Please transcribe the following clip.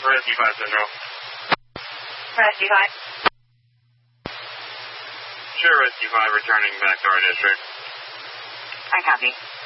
Rescue 5 Central. Rescue 5. Sure, Rescue 5 returning back to our district. I copy.